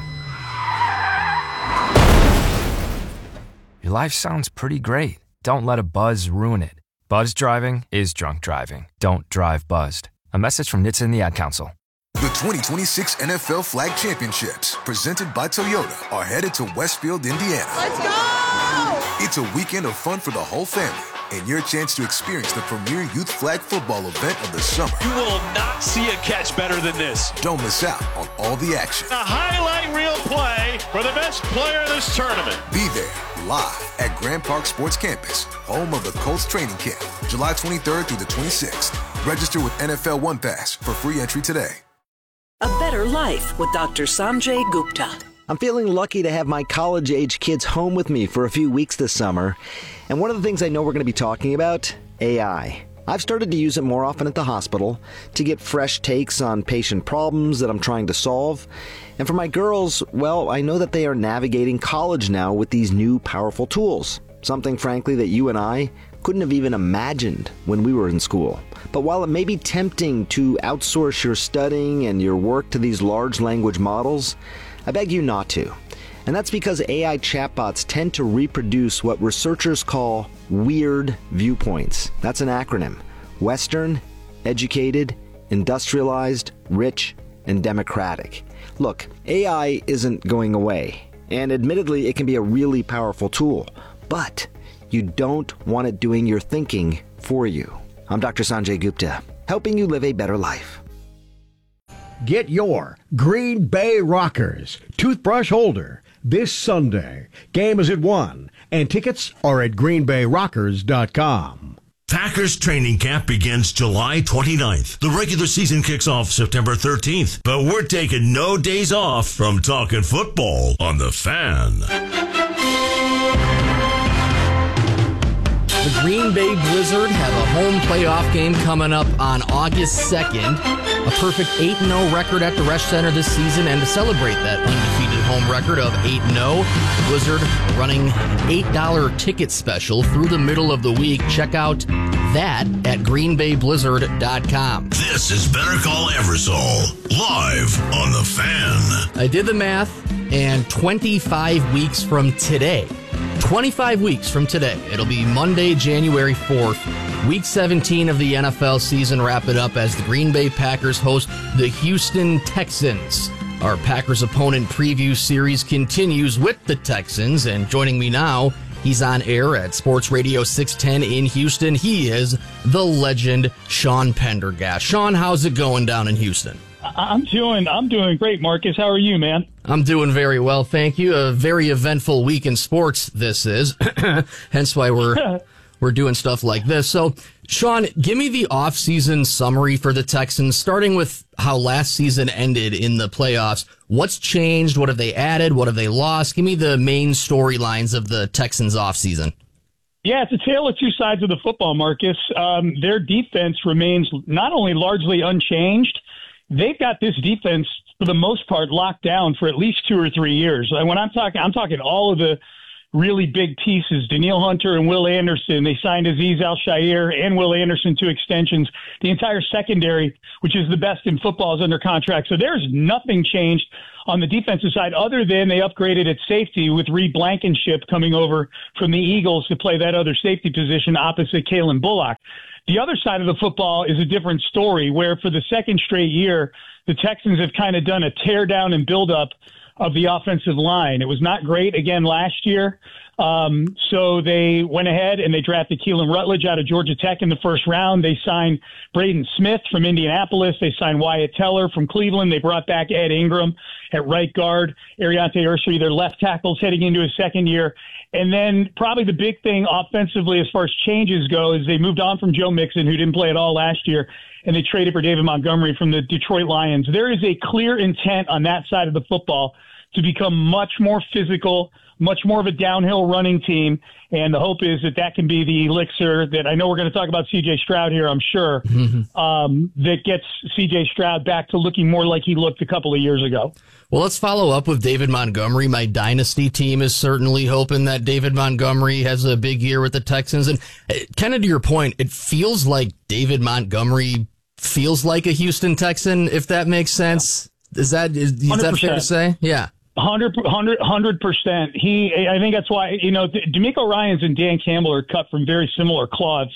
S15: Your life sounds pretty great. Don't let a buzz ruin it. Buzz driving is drunk driving. Don't drive buzzed. A message from N H T S A and the Ad Council.
S28: The twenty twenty-six N F L Flag Championships, presented by Toyota, are headed to Westfield, Indiana.
S29: Let's go!
S28: It's a weekend of fun for the whole family, and your chance to experience the premier youth flag football event of the summer.
S2: You will not see a catch better than this.
S28: Don't miss out on all the action.
S2: A highlight reel play for the best player in this tournament.
S28: Be there, live at Grand Park Sports Campus, home of the Colts training camp, July twenty-third through the twenty-sixth. Register with N F L One Pass for free entry today.
S30: A better life with Doctor Sanjay Gupta.
S31: I'm feeling lucky to have my college-age kids home with me for a few weeks this summer. And one of the things I know we're going to be talking about, A I. I've started to use it more often at the hospital to get fresh takes on patient problems that I'm trying to solve. And for my girls, well, I know that they are navigating college now with these new powerful tools. Something, frankly, that you and I couldn't have even imagined when we were in school. But while it may be tempting to outsource your studying and your work to these large language models, I beg you not to. And that's because A I chatbots tend to reproduce what researchers call weird viewpoints. That's an acronym. Western, educated, industrialized, rich, and democratic. Look, A I isn't going away. And admittedly, it can be a really powerful tool. But you don't want it doing your thinking for you. I'm Doctor Sanjay Gupta, helping you live a better life.
S32: Get your Green Bay Rockers toothbrush holder this Sunday. Game is at one, and tickets are at green bay rockers dot com.
S4: Packers training camp begins July twenty-ninth. The regular season kicks off September thirteenth. But we're taking no days off from talking football on The Fan.
S5: The Green Bay Blizzard have a home playoff game coming up on August second. A perfect eight and oh record at the Resch Center this season, and to celebrate that undefeated home record of eight and oh, Blizzard running an eight dollar ticket special through the middle of the week. Check out that at green bay blizzard dot com.
S4: This is Better Call Eversole, live on The Fan.
S5: I did the math, and twenty-five weeks from today, twenty-five weeks from today, it'll be Monday, January fourth, week seventeen of the N F L season. Wrap it up as the Green Bay Packers host the Houston Texans. Our Packers opponent preview series continues with the Texans, and joining me now, he's on air at Sports Radio six ten in Houston. He is the legend, Sean Pendergast. Sean, how's it going down in Houston?
S1: I'm doing I'm doing great, Marcus. How are you, man?
S5: I'm doing very well, thank you. A very eventful week in sports this is. Hence why we're we're doing stuff like this. So, Sean, give me the off-season summary for the Texans, starting with how last season ended in the playoffs. What's changed? What have they added? What have they lost? Give me the main storylines of the Texans off-season.
S1: Yeah, it's a tale of two sides of the football, Marcus. Um, their defense remains not only largely unchanged, they've got this defense for the most part locked down for at least two or three years. When I'm talking, I'm talking all of the really big pieces. Danielle Hunter and Will Anderson. They signed Azeez Al-Shaair and Will Anderson to extensions. The entire secondary, which is the best in football, is under contract. So there's nothing changed on the defensive side other than they upgraded at safety with Reed Blankenship coming over from the Eagles to play that other safety position opposite Kalen Bullock. The other side of the football is a different story where for the second straight year, the Texans have kind of done a tear down and build up of the offensive line. It was not great again last year. Um, so they went ahead and they drafted Keelan Rutledge out of Georgia Tech in the first round. They signed Braden Smith from Indianapolis. They signed Wyatt Teller from Cleveland. They brought back Ed Ingram at right guard, Ariante Ursary, their left tackles heading into his second year. And then probably the big thing offensively as far as changes go is they moved on from Joe Mixon, who didn't play at all last year, and they traded for David Montgomery from the Detroit Lions. There is a clear intent on that side of the football to become much more physical, much more of a downhill running team. And the hope is that that can be the elixir that I know we're going to talk about C J Stroud here, I'm sure, mm-hmm. um, that gets C J Stroud back to looking more like he looked a couple of years ago.
S5: Well, let's follow up with David Montgomery. My dynasty team is certainly hoping that David Montgomery has a big year with the Texans. And kind of to your point, it feels like David Montgomery feels like a Houston Texan, if that makes sense. Is that, is, is that fair to say? Yeah.
S1: Hundred, hundred, hundred percent. He, I think that's why, you know, D'Amico Ryans and Dan Campbell are cut from very similar cloths.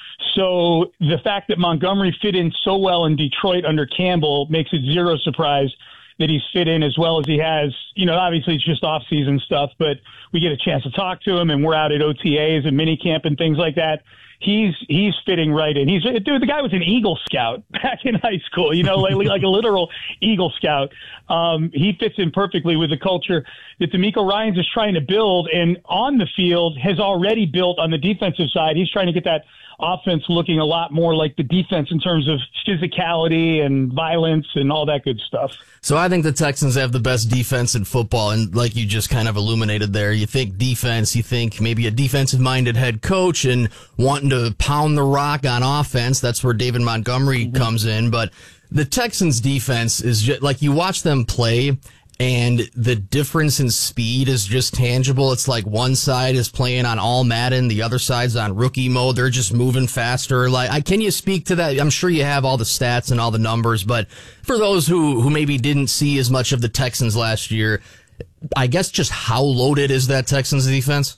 S1: So the fact that Montgomery fit in so well in Detroit under Campbell makes it zero surprise that he's fit in as well as he has. You know, obviously it's just off season stuff, but we get a chance to talk to him and we're out at O T As and mini camp and things like that. He's he's fitting right in. He's dude. The guy was an Eagle Scout back in high school. You know, like like a literal Eagle Scout. Um, he fits in perfectly with the culture that D'Amico Ryans is trying to build, and on the field has already built on the defensive side. He's trying to get that offense looking a lot more like the defense in terms of physicality and violence and all that good stuff.
S5: So I think the Texans have the best defense in football, and like you just kind of illuminated there, you think defense, you think maybe a defensive-minded head coach and wanting to pound the rock on offense. That's where David Montgomery mm-hmm. comes in. But the Texans' defense is just like you watch them play, and the difference in speed is just tangible. It's like one side is playing on all Madden, the other side's on rookie mode. They're just moving faster. Like, I, can you speak to that? I'm sure you have all the stats and all the numbers, but for those who, who maybe didn't see as much of the Texans last year, I guess just how loaded is that Texans defense?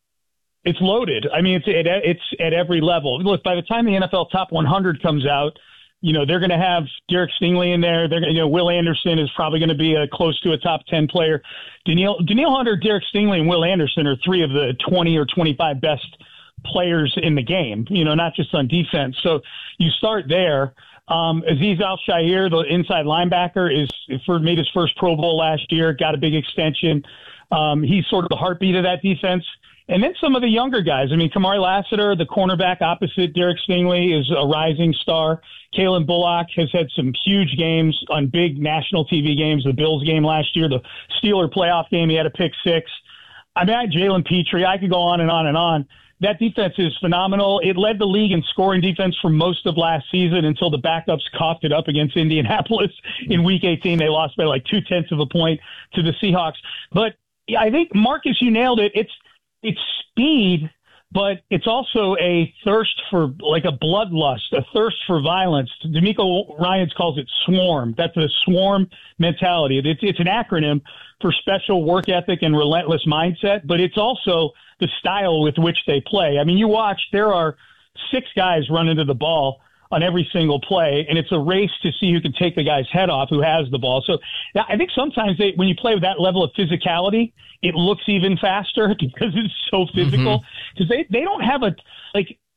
S1: It's loaded. I mean, it's at, it's at every level. Look, by the time the N F L Top one hundred comes out, you know, they're going to have Derek Stingley in there. They're, you know, Will Anderson is probably going to be a close to a top ten player. Danielle, Danielle Hunter, Derek Stingley, and Will Anderson are three of the twenty or twenty-five best players in the game, you know, not just on defense. So you start there. Um, Azeez Al-Shaair, the inside linebacker, is for made his first Pro Bowl last year, got a big extension. Um, he's sort of the heartbeat of that defense. And then some of the younger guys. I mean, Kamari Lassiter, the cornerback opposite Derek Stingley, is a rising star. Kalen Bullock has had some huge games on big national T V games. The Bills game last year, the Steeler playoff game, he had a pick six. I mean, I had Jalen Petrie. I could go on and on and on. That defense is phenomenal. It led the league in scoring defense for most of last season until the backups coughed it up against Indianapolis in week eighteen. They lost by like two-tenths of a point to the Seahawks. But I think, Marcus, you nailed it. It's It's speed, but it's also a thirst for, like a bloodlust, a thirst for violence. D'Amico Ryans calls it swarm. That's a swarm mentality. It's, it's an acronym for special work ethic and relentless mindset, but it's also the style with which they play. I mean, you watch, there are six guys running to the ball on every single play, and it's a race to see who can take the guy's head off who has the ball. So I think sometimes they, when you play with that level of physicality, it looks even faster because it's so physical. Because mm-hmm. they, they don't have a, like,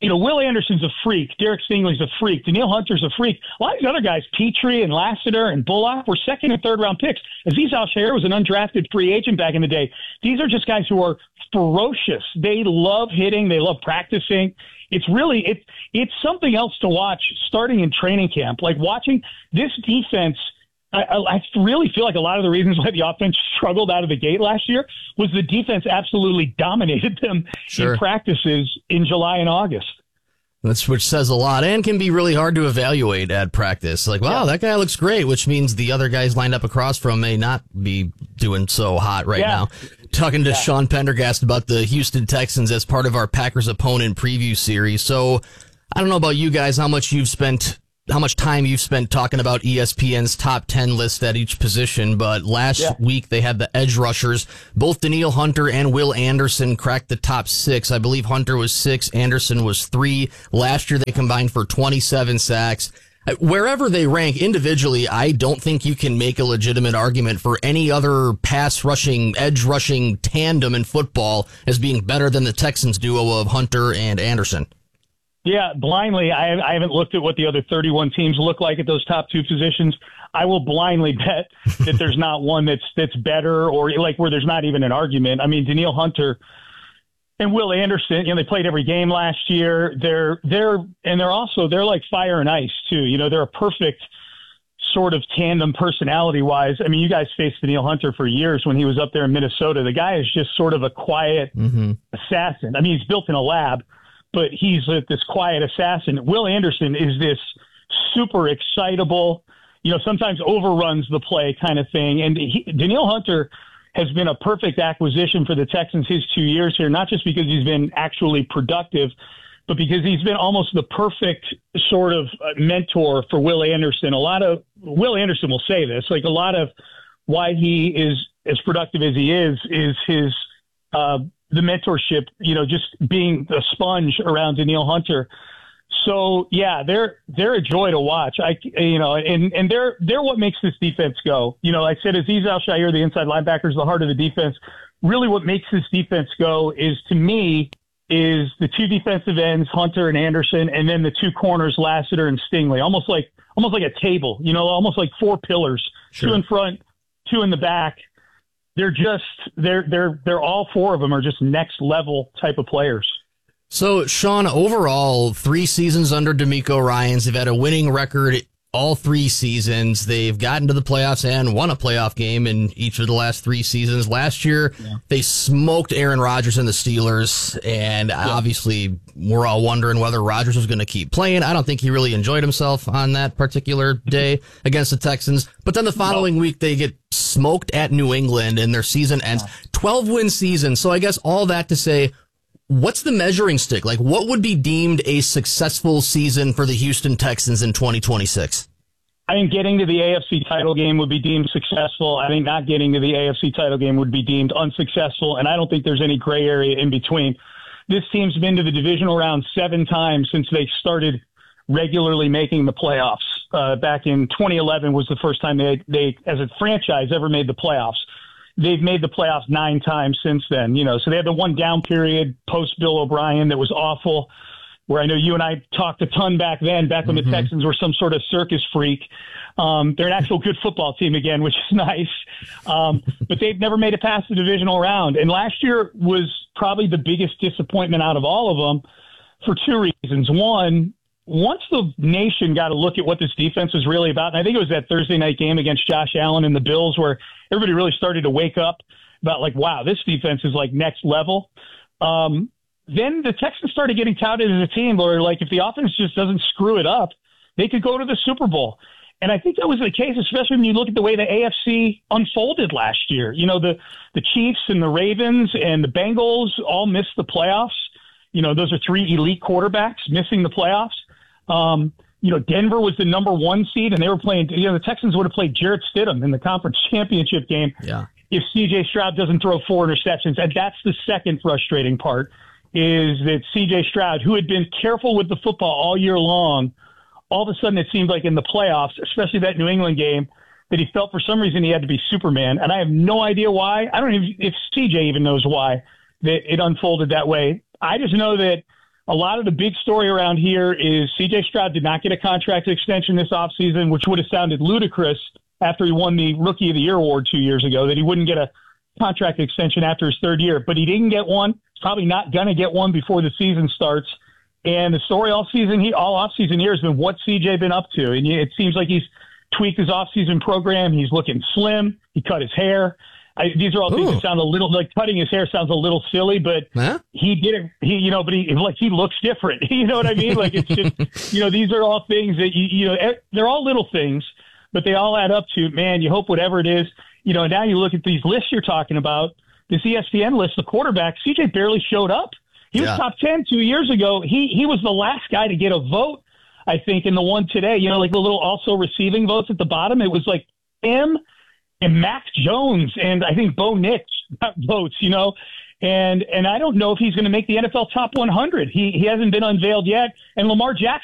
S1: you know, Will Anderson's a freak. Derek Stingley's a freak. Danielle Hunter's a freak. A lot of these other guys, Petrie and Lassiter and Bullock, were second and third round picks. Aziz Al-Shaair was an undrafted free agent back in the day. These are just guys who are ferocious. They love hitting. They love practicing. It's really, it's, it's something else to watch starting in training camp. Like watching this defense, I, I really feel like a lot of the reasons why the offense struggled out of the gate last year was the defense absolutely dominated them
S5: Sure.
S1: in practices in July and August.
S5: That's, which says a lot and can be really hard to evaluate at practice. Like, wow, yeah. that guy looks great, which means the other guys lined up across from may not be doing so hot right
S1: Yeah.
S5: now. Talking to
S1: Yeah.
S5: Sean Pendergast about the Houston Texans as part of our Packers opponent preview series. So I don't know about you guys, how much you've spent how much time you've spent talking about E S P N's top ten list at each position, but last
S1: Yeah.
S5: week they had the edge rushers. Both Danielle Hunter and Will Anderson cracked the top six. I believe Hunter was six, Anderson was three. Last year they combined for twenty-seven sacks. Wherever they rank individually, I don't think you can make a legitimate argument for any other pass rushing, edge rushing tandem in football as being better than the Texans duo of Hunter and Anderson.
S1: Yeah, blindly, I, I haven't looked at what the other thirty-one teams look like at those top two positions. I will blindly bet that there's not one that's that's better or like where there's not even an argument. I mean, Danielle Hunter and Will Anderson, you know, they played every game last year. They're they're and they're also they're like fire and ice too. You know, they're a perfect sort of tandem personality wise. I mean, you guys faced Danielle Hunter for years when he was up there in Minnesota. The guy is just sort of a quiet
S5: mm-hmm.
S1: assassin. I mean, he's built in a lab, but he's this quiet assassin. Will Anderson is this super excitable, you know, sometimes overruns the play kind of thing. And he, Danielle Hunter has been a perfect acquisition for the Texans his two years here, not just because he's been actually productive, but because he's been almost the perfect sort of mentor for Will Anderson. A lot of Will Anderson will say this, like a lot of why he is as productive as he is, is his, uh, the mentorship, you know, just being a sponge around Danielle Hunter. So yeah, they're, they're a joy to watch. I, you know, and, and they're, they're what makes this defense go. You know, I said Aziz Al-Shaair, the inside linebacker, is the heart of the defense. Really what makes this defense go is, to me, is the two defensive ends, Hunter and Anderson, and then the two corners, Lassiter and Stingley, almost like, almost like a table, you know, almost like four pillars,
S5: Sure.
S1: two in front, two in the back. They're just, they're, they're, they're all four of them are just next level type of players.
S5: So, Sean, overall, three seasons under D'Amico Ryans. They've had a winning record all three seasons. They've gotten to the playoffs and won a playoff game in each of the last three seasons. Last year, yeah. they smoked Aaron Rodgers and the Steelers, and yeah. obviously we're all wondering whether Rodgers was going to keep playing. I don't think he really enjoyed himself on that particular day against the Texans. But then the following no. week, they get smoked at New England, and their season ends. twelve-win season. So I guess all that to say, what's the measuring stick? Like, what would be deemed a successful season for the Houston Texans in twenty twenty-six?
S1: I think getting to the A F C title game would be deemed successful. I think not getting to the A F C title game would be deemed unsuccessful, and I don't think there's any gray area in between. This team's been to the divisional round seven times since they started regularly making the playoffs. Uh, back in twenty eleven was the first time they, they, as a franchise, ever made the playoffs. They've made the playoffs nine times since then, you know, so they had the one down period post Bill O'Brien that was awful, where I know you and I talked a ton back then, back when mm-hmm. the Texans were some sort of circus freak. Um, they're an actual good football team again, which is nice. Um, but they've never made it past the divisional round. And last year was probably the biggest disappointment out of all of them for two reasons. One, once the nation got to look at what this defense was really about, and I think it was that Thursday night game against Josh Allen and the Bills where everybody really started to wake up about like, wow, this defense is like next level. Um, then the Texans started getting touted as a team where, like, if the offense just doesn't screw it up, they could go to the Super Bowl. And I think that was the case, especially when you look at the way the A F C unfolded last year. You know, the, the Chiefs and the Ravens and the Bengals all missed the playoffs. You know, those are three elite quarterbacks missing the playoffs. Um, you know, Denver was the number one seed, and they were playing, you know, the Texans would have played Jarrett Stidham in the conference championship game
S5: yeah.
S1: if C J Stroud doesn't throw four interceptions. And that's the second frustrating part, is that C J Stroud, who had been careful with the football all year long, all of a sudden it seemed like in the playoffs, especially that New England game, that he felt for some reason he had to be Superman. And I have no idea why. I don't know if C J even knows why that it unfolded that way. I just know that a lot of the big story around here is C J Stroud did not get a contract extension this offseason, which would have sounded ludicrous after he won the Rookie of the Year award two years ago, that he wouldn't get a contract extension after his third year. But he didn't get one. He's probably not going to get one before the season starts. And the story all season, he, all offseason here has been what C J been up to. And it seems like he's tweaked his offseason program. He's looking slim. He cut his hair. I, these are all things
S5: Ooh.
S1: that sound a little like cutting his hair sounds a little silly, but
S5: huh?
S1: he did it. He, you know, but he like he looks different. You know what I mean? Like it's just, you know, these are all things that you, you know, they're all little things, but they all add up to, man. You hope whatever it is, you know. Now you look at these lists you're talking about, this E S P N list, the quarterback C J barely showed up. He was
S5: Yeah.
S1: top ten two years ago. He he was the last guy to get a vote, I think, in the one today. You know, like the little also receiving votes at the bottom. It was like him and Mac Jones, and I think Bo Nix got votes, you know, and and I don't know if he's going to make the N F L top one hundred. He he hasn't been unveiled yet, and Lamar Jackson